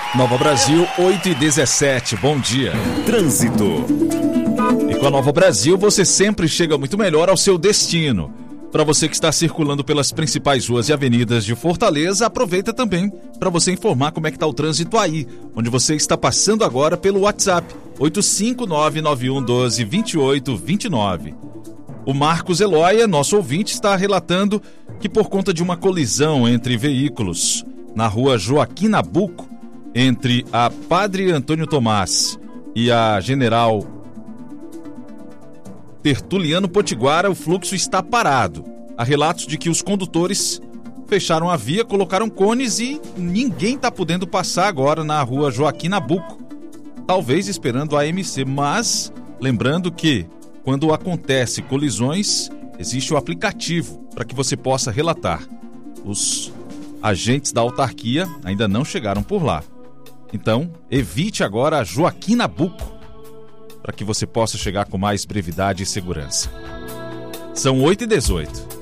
Nova Brasil, 8h17, bom dia. Trânsito. E com a Nova Brasil, você sempre chega muito melhor ao seu destino. Para você que está circulando pelas principais ruas e avenidas de Fortaleza, aproveita também para você informar como é que está o trânsito aí, onde você está passando agora pelo WhatsApp, 85991122829. O Marcos Eloia, nosso ouvinte, está relatando que por conta de uma colisão entre veículos na rua Joaquim Nabuco, entre a Padre Antônio Tomás e a General Tertuliano Potiguara, o fluxo está parado. Há relatos de que os condutores fecharam a via, colocaram cones e ninguém está podendo passar agora na rua Joaquim Nabuco. Talvez esperando a AMC, mas lembrando que quando acontece colisões, existe o aplicativo para que você possa relatar. Os agentes da autarquia ainda não chegaram por lá. Então, evite agora a Joaquim Nabuco, para que você possa chegar com mais brevidade e segurança. São 8h18.